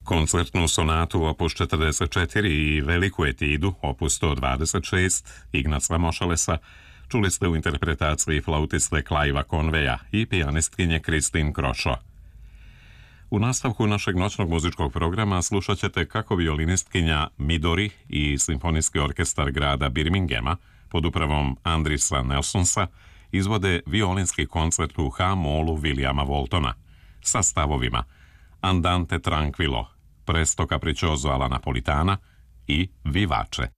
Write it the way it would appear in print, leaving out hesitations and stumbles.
Koncertnu sonatu opus 44 i veliku etidu opus 126 Ignaca Mošalesa čuli ste u interpretaciji flautiste Clivea Conveya i pijanistkinje Kristin Krošo. U nastavku našeg noćnog muzičkog programa slušat ćete kako violinistkinja Midori i Simfonijski orkestar grada Birminghama pod upravom Andrisa Nelsonsa izvode violinski koncert u H-molu Williama Waltona sa stavovima Andante tranquillo, Presto capriccioso alla napolitana i Vivace.